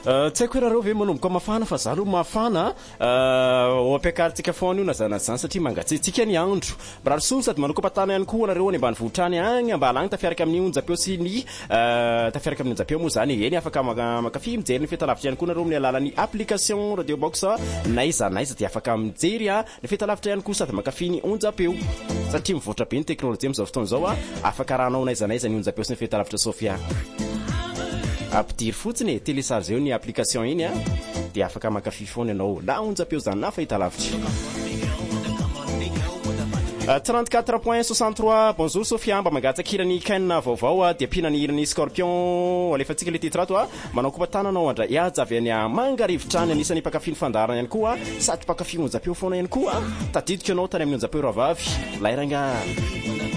Tsy haiko raha reo ve manomboka mafana fa za aloha mafana ampiakarintsika foana io na zany satria mangatsiatsika ny andro brarso sady manokam-patana ihany koa nareo any ambanivohitra any agny ambala agny tafiaraka amin'ny onjapeo sy ny tafiaraka amin'ny onjapeo moa zany eny afaka makafy mijery ny fetalavitra ihany koa nareo amin'ny alalan'ny application radio box na iza dia afaka mijery ny fetalavitra ihany koa sady makafy ny onjapeo satria mivoatra be ny teknôlôjia amin'izao fotoana izao afaka rahanao na iza ny onjapeo sy ny fetalavitra Sofia apitiry fotsiny télécharge eo ny application iny dia afaka makafy foana ianao na onjapeo zany na fahitalavitra 34.63 bonjour Sofia mba mangatsakirany Ken vaovao dia pinanirany Scorpion alefatsika le titrato manao kopatananao andra javy any mangarivotrany anisany pakafy ny fandarana ihany koa sady pakafy onjapeo foana ihany koa tadidiko ianao tany amin'ny onjapeo ravavy lairanga